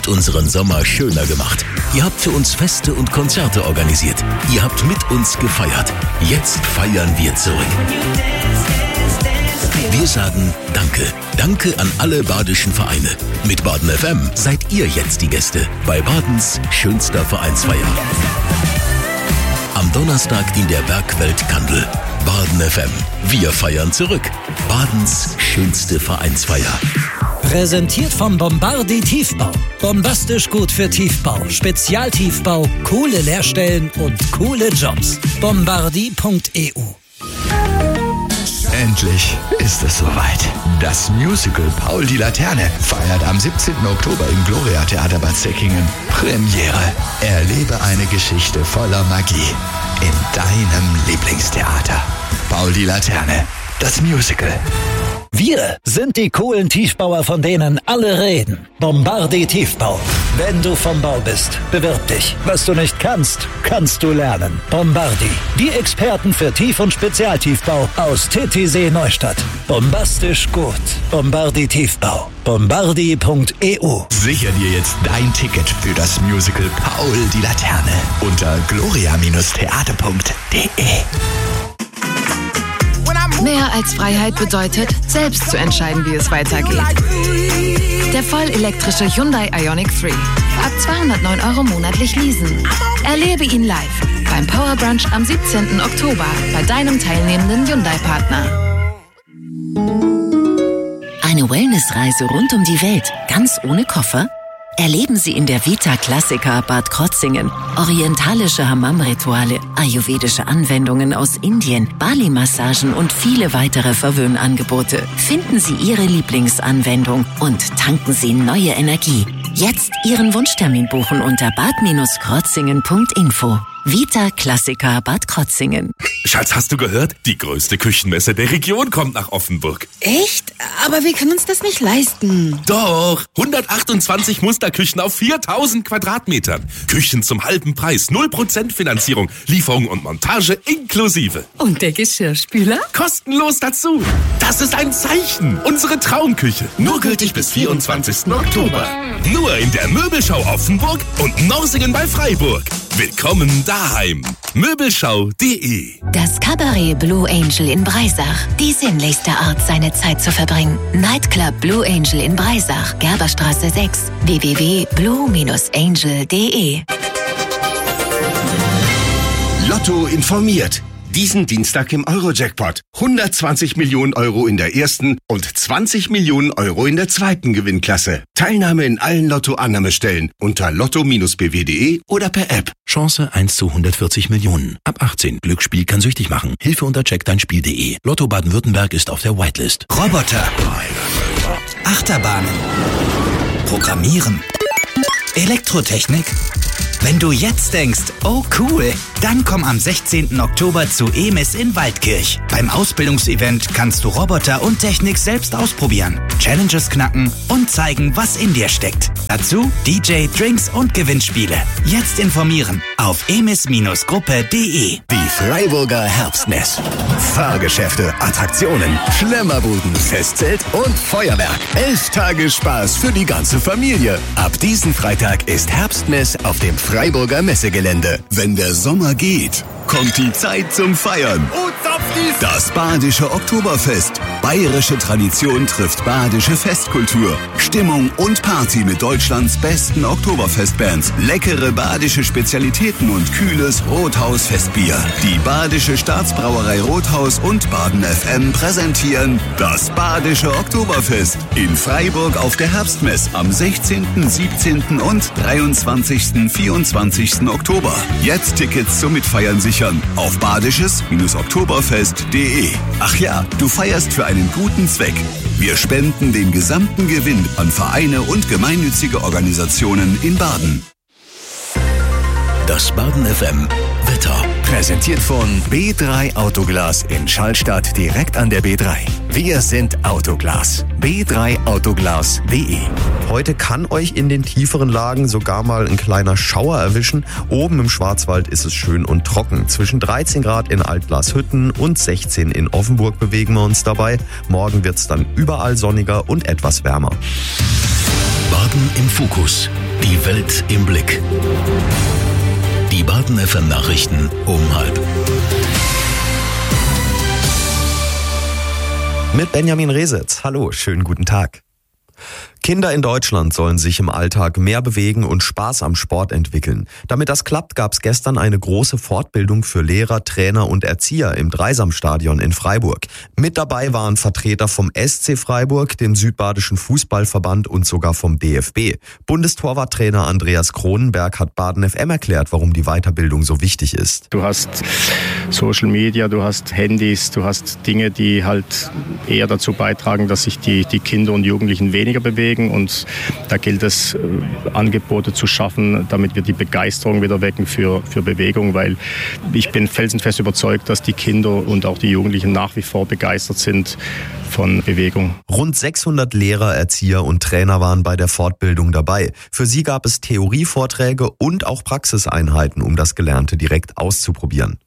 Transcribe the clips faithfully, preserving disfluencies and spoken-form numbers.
habt unseren Sommer schöner gemacht. Ihr habt für uns Feste und Konzerte organisiert. Ihr habt mit uns gefeiert. Jetzt feiern wir zurück. Wir sagen Danke. Danke an alle badischen Vereine. Mit Baden F M seid ihr jetzt die Gäste bei Badens schönster Vereinsfeier. Am Donnerstag in der Bergwelt Kandel. Baden F M. Wir feiern zurück. Badens schönste Vereinsfeier. Präsentiert vom Bombardi Tiefbau. Bombastisch gut für Tiefbau, Spezialtiefbau, coole Leerstellen und coole Jobs. Bombardi punkt e u. Endlich ist es soweit. Das Musical Paul die Laterne feiert am siebzehnten Oktober im Gloria Theater Bad Säckingen Premiere. Erlebe eine Geschichte voller Magie in deinem Lieblingstheater. Paul die Laterne, das Musical. Wir sind die coolen Tiefbauer, von denen alle reden. Bombardi Tiefbau. Wenn du vom Bau bist, bewirb dich. Was du nicht kannst, kannst du lernen. Bombardi. Die Experten für Tief- und Spezialtiefbau aus Titisee Neustadt. Bombastisch gut. Bombardi Tiefbau. Bombardi punkt e u. Sicher dir jetzt dein Ticket für das Musical Paul die Laterne unter gloria Theater punkt de. Mehr als Freiheit bedeutet, selbst zu entscheiden, wie es weitergeht. Der vollelektrische Hyundai Ioniq drei. Ab zweihundertneun Euro monatlich leasen. Erlebe ihn live beim Power Brunch am siebzehnten Oktober bei deinem teilnehmenden Hyundai-Partner. Eine Wellnessreise rund um die Welt, ganz ohne Koffer? Erleben Sie in der Vita Classica Bad Krotzingen orientalische Hammam-Rituale, ayurvedische Anwendungen aus Indien, Bali-Massagen und viele weitere Verwöhnangebote. Finden Sie Ihre Lieblingsanwendung und tanken Sie neue Energie. Jetzt Ihren Wunschtermin buchen unter bad krotzingen punkt info. Vita Classica Bad Krotzingen. Schatz, hast du gehört? Die größte Küchenmesse der Region kommt nach Offenburg. Echt? Aber wir können uns das nicht leisten. Doch, hundertachtundzwanzig Musterküchen auf viertausend Quadratmetern. Küchen zum halben Preis, null Prozent Finanzierung, Lieferung und Montage inklusive. Und der Geschirrspüler? Kostenlos dazu. Das ist ein Zeichen. Unsere Traumküche. Nur gültig bis vierundzwanzigsten Oktober. Nur in der Möbelschau Offenburg und Norsingen bei Freiburg. Willkommen daheim. Möbelschau punkt de. Das Cabaret Blue Angel in Breisach. Die sinnlichste Art, seine Zeit zu verbringen. Nightclub Blue Angel in Breisach. Gerberstraße sechs. w w w punkt blue angel punkt de. Lotto informiert. Diesen Dienstag im Euro-Jackpot. hundertzwanzig Millionen Euro in der ersten und zwanzig Millionen Euro in der zweiten Gewinnklasse. Teilnahme in allen Lotto-Annahmestellen unter lotto b w punkt de oder per App. Chance eins zu hundertvierzig Millionen. Ab achtzehn. Glücksspiel kann süchtig machen. Hilfe unter check dein spiel punkt de. Lotto Baden-Württemberg ist auf der Whitelist. Roboter. Achterbahnen. Programmieren. Elektrotechnik. Wenn du jetzt denkst, oh cool, dann komm am sechzehnten Oktober zu E M I S in Waldkirch. Beim Ausbildungsevent kannst du Roboter und Technik selbst ausprobieren, Challenges knacken und zeigen, was in dir steckt. Dazu D J, Drinks und Gewinnspiele. Jetzt informieren auf emis Gruppe punkt de. Die Freiburger Herbstmess. Fahrgeschäfte, Attraktionen, Schlemmerbuden, Festzelt und Feuerwerk. Elf Tage Spaß für die ganze Familie. Ab diesen Freitag ist Herbstmess auf dem Freiburger Messegelände. Wenn der Sommer geht, kommt die Zeit zum Feiern. Das Badische Oktoberfest. Bayerische Tradition trifft badische Festkultur. Stimmung und Party mit Deutschlands besten Oktoberfestbands. Leckere badische Spezialitäten und kühles Rothaus-Festbier. Die Badische Staatsbrauerei Rothaus und Baden F M präsentieren das Badische Oktoberfest in Freiburg auf der Herbstmess am sechzehnten, siebzehnten und dreiundzwanzigsten, vierundzwanzigsten Oktober. Jetzt Tickets zum Mitfeiern sichern auf badisches Oktoberfest punkt de. Ach ja, du feierst für einen guten Zweck. Wir spenden den gesamten Gewinn an Vereine und gemeinnützige Organisationen in Baden. Das Baden F M Wetter. Präsentiert von B drei Autoglas in Schallstadt direkt an der B drei. Wir sind Autoglas. b drei autoglas punkt de. Heute kann euch in den tieferen Lagen sogar mal ein kleiner Schauer erwischen. Oben im Schwarzwald ist es schön und trocken. Zwischen dreizehn Grad in Altglashütten und sechzehn in Offenburg bewegen wir uns dabei. Morgen wird es dann überall sonniger und etwas wärmer. Baden im Fokus. Die Welt im Blick. Die Baden F M Nachrichten um halb. Mit Benjamin Resetz. Hallo, schönen guten Tag. Kinder in Deutschland sollen sich im Alltag mehr bewegen und Spaß am Sport entwickeln. Damit das klappt, gab es gestern eine große Fortbildung für Lehrer, Trainer und Erzieher im Dreisamstadion in Freiburg. Mit dabei waren Vertreter vom S C Freiburg, dem Südbadischen Fußballverband und sogar vom D F B. Bundestorwarttrainer Andreas Kronenberg hat Baden F M erklärt, warum die Weiterbildung so wichtig ist. Du hast Social Media, du hast Handys, du hast Dinge, die halt eher dazu beitragen, dass sich die, die Kinder und Jugendlichen weniger bewegen. Und da gilt es, äh, Angebote zu schaffen, damit wir die Begeisterung wieder wecken für, für Bewegung, weil ich bin felsenfest überzeugt, dass die Kinder und auch die Jugendlichen nach wie vor begeistert sind von Bewegung. Rund sechshundert Lehrer, Erzieher und Trainer waren bei der Fortbildung dabei. Für sie gab es Theorievorträge und auch Praxiseinheiten, um das Gelernte direkt auszuprobieren.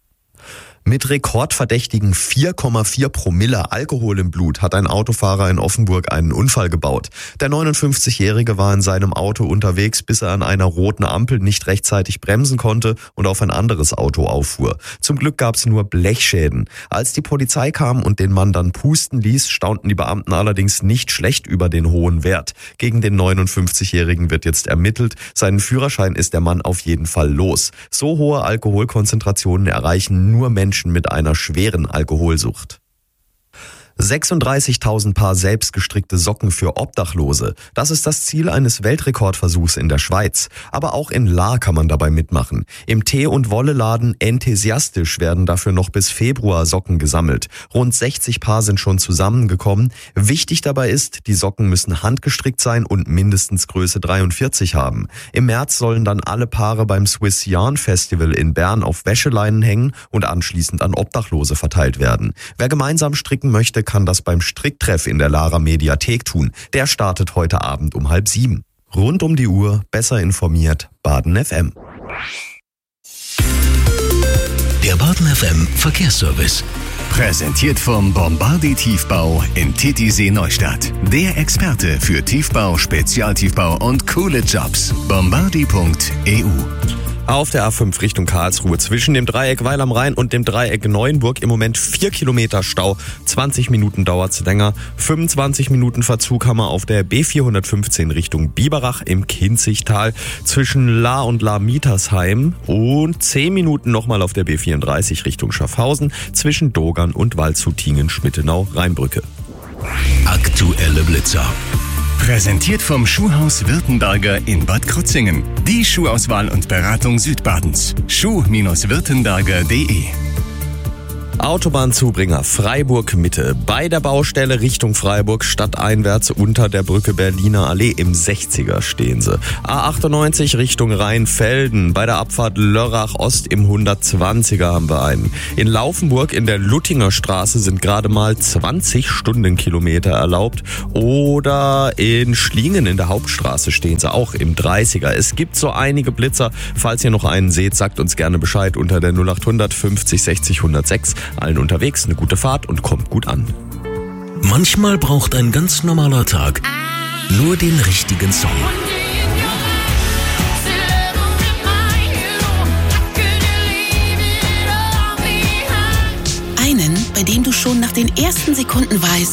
Mit rekordverdächtigen vier Komma vier Promille Alkohol im Blut hat ein Autofahrer in Offenburg einen Unfall gebaut. Der neunundfünfzigjährige war in seinem Auto unterwegs, bis er an einer roten Ampel nicht rechtzeitig bremsen konnte und auf ein anderes Auto auffuhr. Zum Glück gab es nur Blechschäden. Als die Polizei kam und den Mann dann pusten ließ, staunten die Beamten allerdings nicht schlecht über den hohen Wert. Gegen den neunundfünfzigjährigen wird jetzt ermittelt. Seinen Führerschein ist der Mann auf jeden Fall los. So hohe Alkoholkonzentrationen erreichen nur Menschen mit einer schweren Alkoholsucht. sechsunddreißigtausend Paar selbstgestrickte Socken für Obdachlose. Das ist das Ziel eines Weltrekordversuchs in der Schweiz. Aber auch in Lahr kann man dabei mitmachen. Im Tee- und Wolleladen Enthusiastisch werden dafür noch bis Februar Socken gesammelt. Rund sechzig Paar sind schon zusammengekommen. Wichtig dabei ist, die Socken müssen handgestrickt sein und mindestens Größe dreiundvierzig haben. Im März sollen dann alle Paare beim Swiss Yarn Festival in Bern auf Wäscheleinen hängen und anschließend an Obdachlose verteilt werden. Wer gemeinsam stricken möchte, kann das beim Stricktreff in der Lahrer Mediathek tun. Der startet heute Abend um halb sieben. Rund um die Uhr, besser informiert, Baden F M. Der Baden F M Verkehrsservice. Präsentiert vom Bombardi Tiefbau in Titisee Neustadt. Der Experte für Tiefbau, Spezialtiefbau und coole Jobs. bombardi punkt e u. Auf der A fünf Richtung Karlsruhe zwischen dem Dreieck Weil am Rhein und dem Dreieck Neuenburg im Moment vier Kilometer Stau. zwanzig Minuten dauert's länger. fünfundzwanzig Minuten Verzug haben wir auf der B vierhundertfünfzehn Richtung Biberach im Kinzigtal zwischen Lahr und Lahr-Mietersheim und zehn Minuten nochmal auf der B vierunddreißig Richtung Schaffhausen zwischen Dogern und Waldshutingen-Schmittenau-Rheinbrücke. Aktuelle Blitzer. Präsentiert vom Schuhhaus Württemberger in Bad Krozingen. Die Schuhauswahl und Beratung Südbadens. schuh Württemberger punkt de. Autobahnzubringer Freiburg-Mitte. Bei der Baustelle Richtung Freiburg stadteinwärts unter der Brücke Berliner Allee im sechziger stehen sie. A achtundneunzig Richtung Rheinfelden. Bei der Abfahrt Lörrach Ost im hundertzwanziger haben wir einen. In Laufenburg in der Luttinger Straße sind gerade mal zwanzig Stundenkilometer erlaubt. Oder in Schlingen in der Hauptstraße stehen sie auch im dreißiger. Es gibt so einige Blitzer. Falls ihr noch einen seht, sagt uns gerne Bescheid unter der null acht hundert fünfzig sechzig hundertsechs. Allen unterwegs eine gute Fahrt und kommt gut an. Manchmal braucht ein ganz normaler Tag nur den richtigen Song. Einen, bei dem du schon nach den ersten Sekunden weißt,